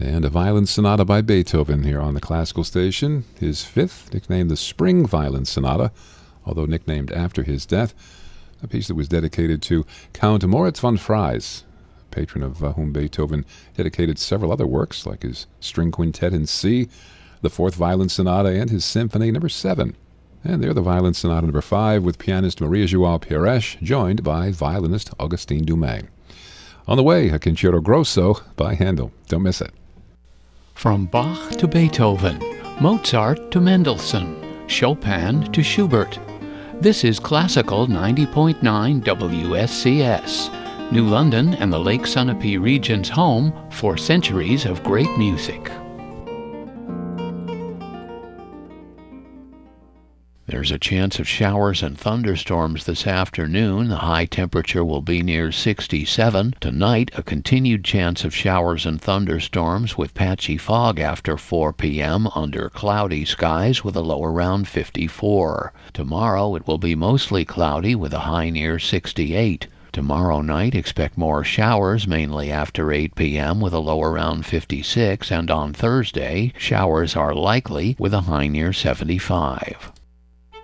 And a violin sonata by Beethoven here on the Classical Station. His fifth, nicknamed the Spring Violin Sonata, although nicknamed after his death. A piece that was dedicated to Count Moritz von Fries, patron of whom Beethoven dedicated several other works, like his String Quintet in C, the Fourth Violin Sonata, and his Symphony No. 7. And there the Violin Sonata No. 5 with pianist Maria João Pires, joined by violinist Augustin Dumay. On the way, a Concerto Grosso by Handel. Don't miss it. From Bach to Beethoven, Mozart to Mendelssohn, Chopin to Schubert. This is Classical 90.9 WSCS, New London and the Lake Sunapee region's home for centuries of great music. There's a chance of showers and thunderstorms this afternoon. The high temperature will be near 67. Tonight, a continued chance of showers and thunderstorms with patchy fog after 4 p.m. under cloudy skies with a low around 54. Tomorrow, it will be mostly cloudy with a high near 68. Tomorrow night, expect more showers, mainly after 8 p.m. with a low around 56, and on Thursday, showers are likely with a high near 75.